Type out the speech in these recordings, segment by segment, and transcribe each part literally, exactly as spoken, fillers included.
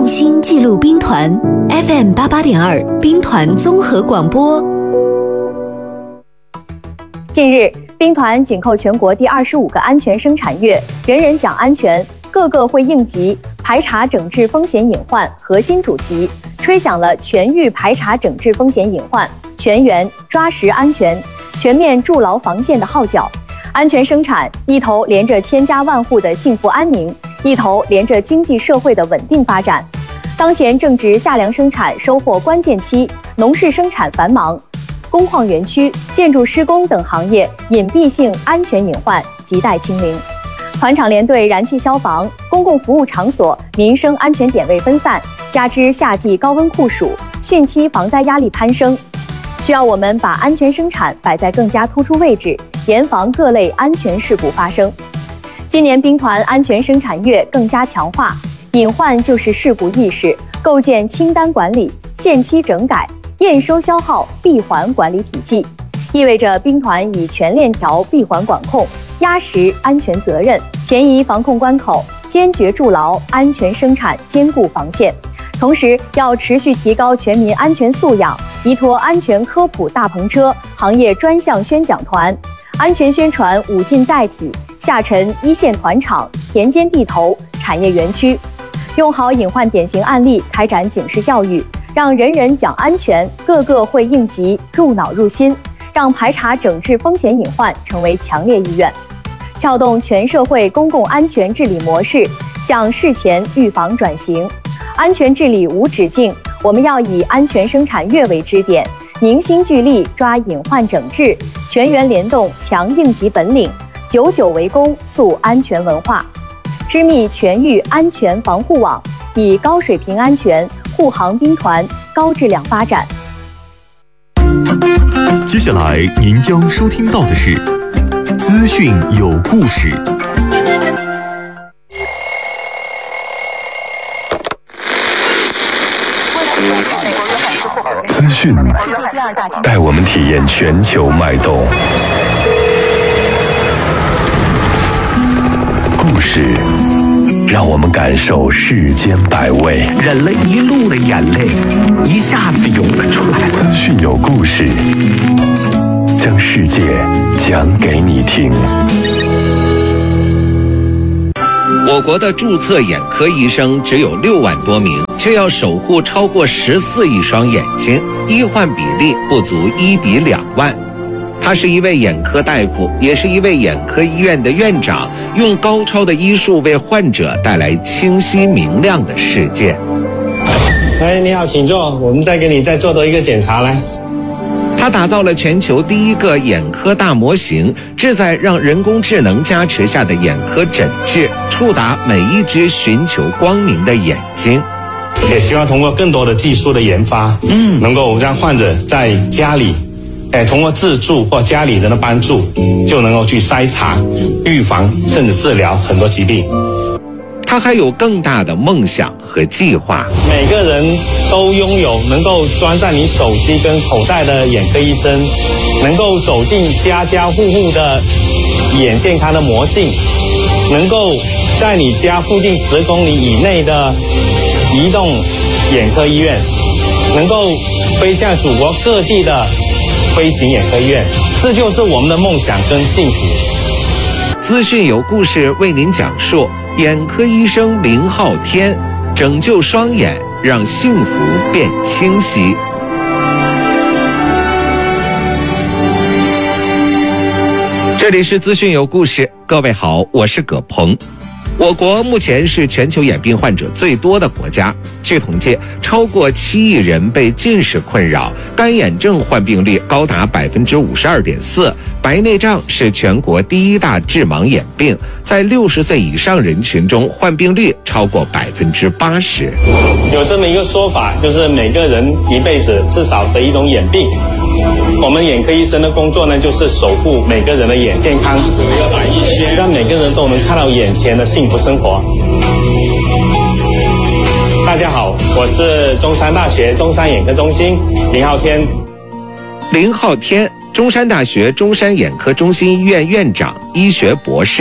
用心记录兵团 F M 八八点二兵团综合广播。 近日，兵团紧扣全国第二十五个安全生产月，人人讲安全，个个会应急，排查整治风险隐患核心主题，吹响了全域排查整治风险隐患、全员抓实安全、全面筑牢防线的号角。安全生产一头连着千家万户的幸福安宁，一头连着经济社会的稳定发展。当前正值夏粮生产收获关键期，农事生产繁忙，工矿园区、建筑施工等行业隐蔽性安全隐患亟待清零。团场连队燃气消防、公共服务场所民生安全点位分散，加之夏季高温酷暑，汛期防灾压力攀升，需要我们把安全生产摆在更加突出位置，严防各类安全事故发生。今年兵团安全生产月更加强化，隐患就是事故意识，构建清单管理、限期整改、验收消耗闭环管理体系，意味着兵团以全链条闭环管控，压实安全责任，前移防控关口，坚决筑牢安全生产坚固防线。同时，要持续提高全民安全素养，依托安全科普大篷车、行业专项宣讲团，安全宣传五进载体，下沉一线团场、田间地头、产业园区，用好隐患典型案例开展警示教育，让人人讲安全，个个会应急，入脑入心，让排查整治风险隐患成为强烈意愿，撬动全社会公共安全治理模式向事前预防转型。安全治理无止境，我们要以安全生产月为支点，凝心聚力抓隐患整治，全员联动强应急本领，久久为功塑安全文化，织密全域安全防护网，以高水平安全护航兵团高质量发展。 接下来您将收听到的是资讯有故事。资讯带我们体验全球脉动，故事让我们感受世间百味， 忍了一路的眼泪一下子涌了出来。 资讯有故事，将世界讲给你听。 我国的注册眼科医生只有六万多名，却要守护超过十四亿双眼睛，医患比例不足一比两万。他是一位眼科大夫，也是一位眼科医院的院长，用高超的医术为患者带来清晰明亮的世界。 哎，你好，请坐，我们再给你再做多一个检查来。 他打造了全球第一个眼科大模型，志在让人工智能加持下的眼科诊治触达每一只寻求光明的眼睛。 也希望通过更多的技术的研发，嗯，能够让患者在家里，哎，通过自助或家里人的帮助，就能够去筛查、预防甚至治疗很多疾病。 他还有更大的梦想和计划。 每个人都拥有能够装在你手机跟口袋的眼科医生，能够走进家家户户的眼健康的魔镜，能够在你家附近十公里以内的移动眼科医院，能够飞向祖国各地的飞行眼科医院，这就是我们的梦想跟幸福。 资讯有故事为您讲述眼科医生林浩天，拯救双眼，让幸福变清晰。这里是资讯有故事，各位好，我是葛鹏。我国目前是全球眼病患者最多的国家，据统计，超过七亿人被近视困扰，干眼症患病率高达百分之五十二点四，白内障是全国第一大致盲眼病，在六十岁以上人群中，患病率超过百分之八十。 有这么一个说法，就是每个人一辈子至少得一种眼病。我们眼科医生的工作呢，就是守护每个人的眼健康，让每个人都能看到眼前的幸福生活。大家好，我是中山大学中山眼科中心林浩天。 林浩天，中山大学中山眼科中心医院院长、医学博士。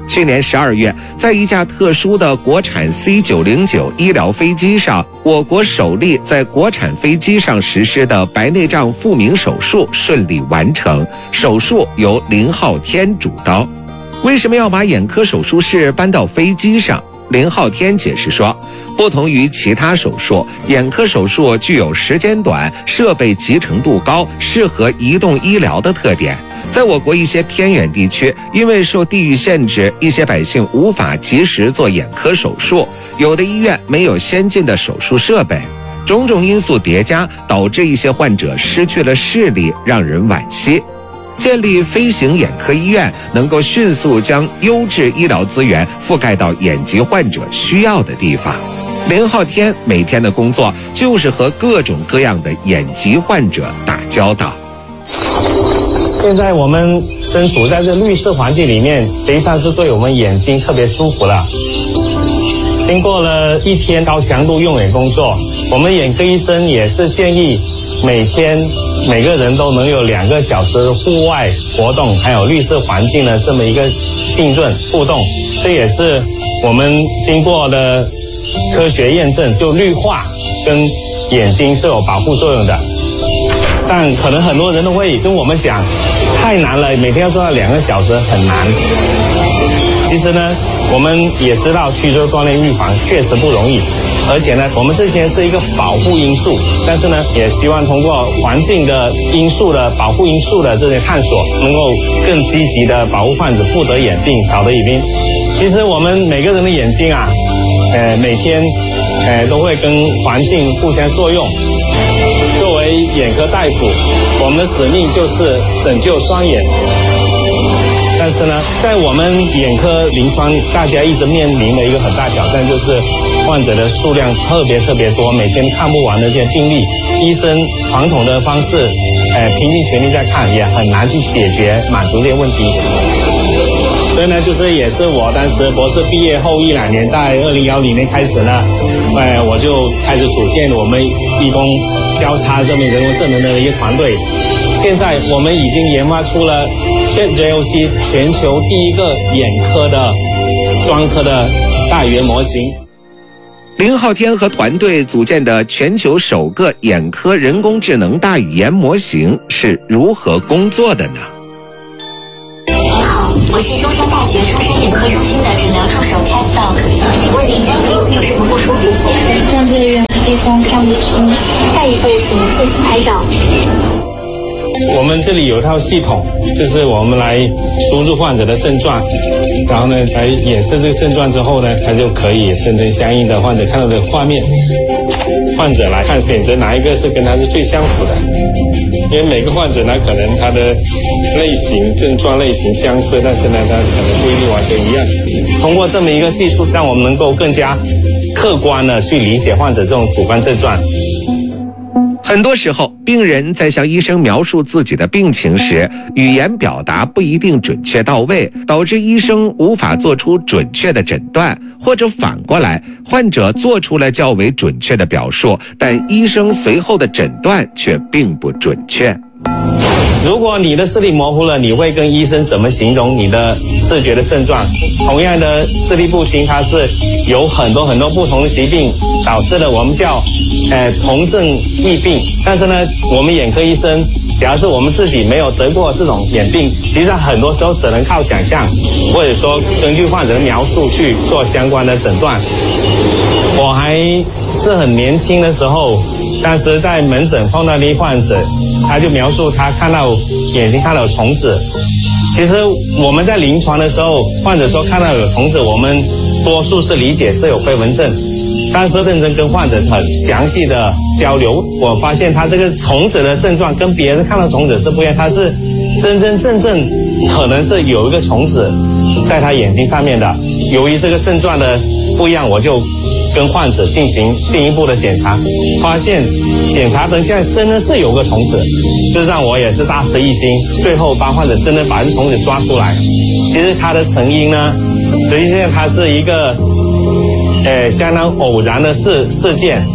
去年十二月，在一架特殊的国产 C 九零九医疗飞机上，我国首例在国产飞机上实施的白内障复明手术顺利完成，手术由林浩天主刀。为什么要把眼科手术室搬到飞机上？林浩天解释说，不同于其他手术，眼科手术具有时间短、设备集成度高、适合移动医疗的特点。在我国一些偏远地区，因为受地域限制，一些百姓无法及时做眼科手术，有的医院没有先进的手术设备，种种因素叠加，导致一些患者失去了视力，让人惋惜。建立飞行眼科医院，能够迅速将优质医疗资源覆盖到眼疾患者需要的地方。林浩天每天的工作就是和各种各样的眼疾患者打交道。 现在我们身处在这绿色环境里面，实际上是对我们眼睛特别舒服了。经过了一天高强度用眼工作，我们眼科医生也是建议每天每个人都能有两个小时户外活动，还有绿色环境的这么一个浸润互动。这也是我们经过的科学验证，就绿化跟眼睛是有保护作用的。但可能很多人都会跟我们讲，太难了，每天要做到两个小时很难。其实呢，我们也知道去做锻炼预防确实不容易，而且呢，我们这些是一个保护因素，但是呢，也希望通过环境的因素的保护因素的这些探索，能够更积极的保护患者不得眼病，少得眼病。其实我们每个人的眼睛啊，呃，每天呃都会跟环境互相作用。作为眼科大夫，我们的使命就是拯救双眼。但是呢，在我们眼科临床，大家一直面临的一个很大挑战，就是患者的数量特别特别多，每天看不完的这些病例，医生传统的方式，呃，拼尽全力在看，也很难去解决满足这些问题。所以呢，就是也是我当时博士毕业后一两年，在二零幺零年开始呢，呃，我就开始组建我们义工交叉这么人工智能的一个团队。现在我们已经研发出了 ChatGLC 全球第一个眼科的专科的大语言模型。 林浩天和团队组建的全球首个眼科人工智能大语言模型是如何工作的呢？ 您好，我是中山大学中山眼科中心的诊疗助手 ChatDog， 请问您眼睛有什么不舒服？ 站最远的地方看不清。 下一步请进行拍照。 我们这里有一套系统，就是我们来输入患者的症状，然后呢来演示这个症状之后呢，它就可以生成相应的患者看到的画面，患者来看选择哪一个是跟他是最相符的。因为每个患者呢，可能他的类型症状类型相似，但是呢他可能不一定完全一样。通过这么一个技术，让我们能够更加客观的去理解患者这种主观症状。 很多时候，病人在向医生描述自己的病情时，语言表达不一定准确到位，导致医生无法做出准确的诊断，或者反过来，患者做出了较为准确的表述，但医生随后的诊断却并不准确。 如果你的视力模糊了，你会跟医生怎么形容你的视觉的症状？同样的视力不清，它是有很多很多不同的疾病导致的，我们叫呃同症异病。但是呢，我们眼科医生，假如是我们自己没有得过这种眼病，其实很多时候只能靠想象，或者说根据患者的描述去做相关的诊断。我还是很年轻的时候，当时在门诊碰到一患者，他就描述他看到眼睛看到有虫子。其实我们在临床的时候，患者说看到有虫子，我们多数是理解是有飞蚊症，但是认真跟患者很详细的交流，我发现他这个虫子的症状跟别人看到虫子是不一样，他是真真正正可能是有一个虫子在他眼睛上面的。由于这个症状的不一样，我就跟患者进行进一步的检查，发现检查灯下真的是有个虫子，这让我也是大吃一惊。最后帮患者真的把这虫子抓出来。其实它的成因呢，实际上它是一个呃相当偶然的事事件，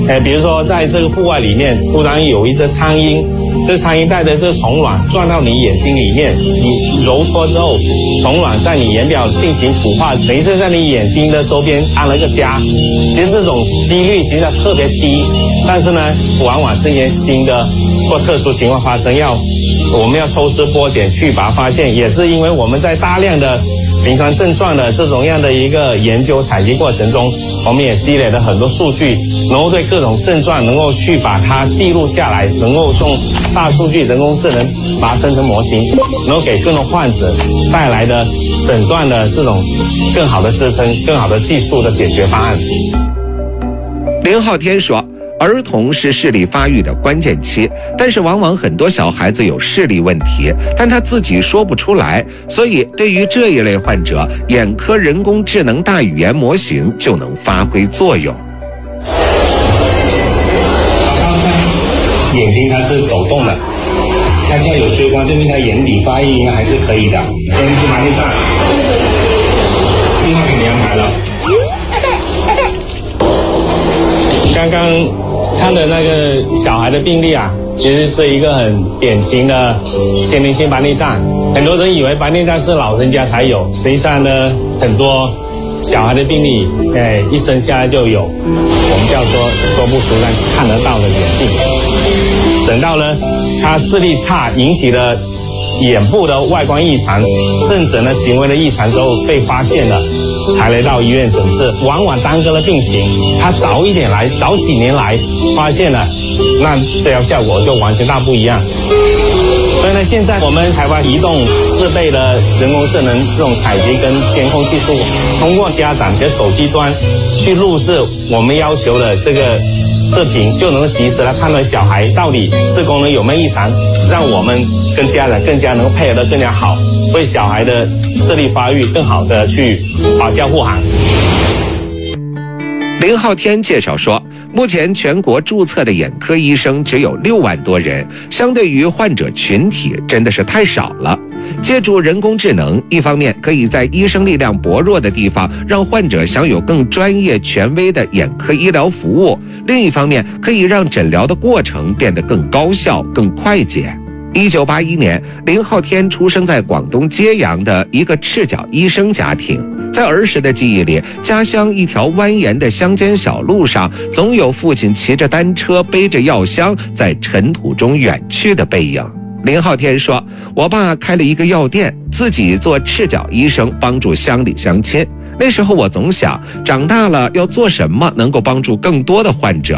呃，比如说在这个户外里面，突然有一只苍蝇，这苍蝇带着这虫卵钻到你眼睛里面，你揉搓之后，虫卵在你眼表进行孵化，等于是在你眼睛的周边安了一个家。其实这种几率其实特别低，但是呢，往往是一些新的或特殊情况发生，要我们要抽丝剥茧去把它发现，也是因为我们在大量的临床症状的这种样的一个研究采集过程中，我们也积累了很多数据，能够对各种症状能够去把它记录下来，能够用大数据、人工智能把它生成模型，能够给更多患者带来的诊断的这种更好的支撑、更好的技术的解决方案。 林浩天说，儿童是视力发育的关键期，但是往往很多小孩子有视力问题，但他自己说不出来，所以对于这一类患者，眼科人工智能大语言模型就能发挥作用。 眼睛它是抖动的，它现在有追光，证明它眼底发育应该还是可以的。先去麻痹上，计划给你安排了。 刚刚看的那个小孩的病例啊，其实是一个很典型的先天性白内障。很多人以为白内障是老人家才有，实际上呢，很多小孩的病例，哎，一生下来就有，我们叫做说不出但看得到的眼病。等到呢，他视力差引起了眼部的外观异常，甚至呢行为的异常之后被发现了，才来到医院诊治，往往耽搁了病情。他早一点来，早几年来发现了，那治疗效果就完全大不一样。所以呢，现在我们台湾移动适备的人工智能这种采集跟监控技术，通过家长的手机端去录制我们要求的这个视频，就能及时来判断小孩到底视功能有没有异常，让我们跟家长更加能配合得更加好，为小孩的视力发育更好的去保驾护航。 林浩天介绍说，目前全国注册的眼科医生只有六万多人，相对于患者群体真的是太少了。借助人工智能，一方面可以在医生力量薄弱的地方让患者享有更专业权威的眼科医疗服务，另一方面可以让诊疗的过程变得更高效、更快捷。一九八一年，林浩天出生在广东揭阳的一个赤脚医生家庭。在儿时的记忆里，家乡一条蜿蜒的乡间小路上，总有父亲骑着单车背着药箱在尘土中远去的背影。林浩天说，我爸开了一个药店，自己做赤脚医生，帮助乡里乡亲。那时候我总想，长大了要做什么能够帮助更多的患者，